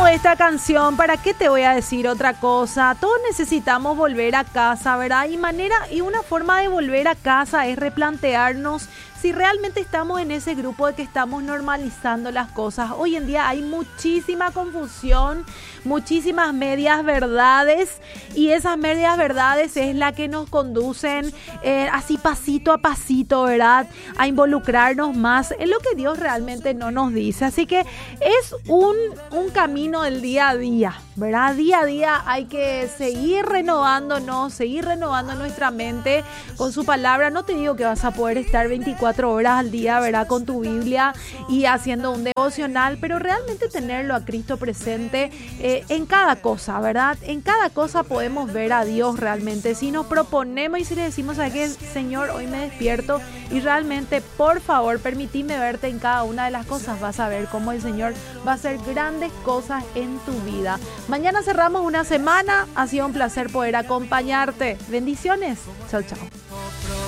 esta canción, ¿para qué te voy a decir otra cosa? Todos necesitamos volver a casa, ¿verdad? Y una forma de volver a casa es replantearnos si realmente estamos en ese grupo de que estamos normalizando las cosas. Hoy en día hay muchísima confusión, muchísimas medias verdades, y esas medias verdades es la que nos conducen así pasito a pasito, ¿verdad? A involucrarnos más en lo que Dios realmente no nos dice. Así que es un camino del día a día, ¿verdad? Día a día hay que seguir renovándonos, seguir renovando nuestra mente con su palabra. No te digo que vas a poder estar 24 horas al día, ¿verdad? Con tu Biblia y haciendo un devocional, pero realmente tenerlo a Cristo presente en cada cosa, ¿verdad? En cada cosa podemos ver a Dios realmente. Si nos proponemos y si le decimos a que Señor, hoy me despierto y realmente, por favor, permitime verte en cada una de las cosas, vas a ver cómo el Señor va a hacer grandes cosas en tu vida. Mañana cerramos una semana. Ha sido un placer poder acompañarte. Bendiciones. Chao, chao.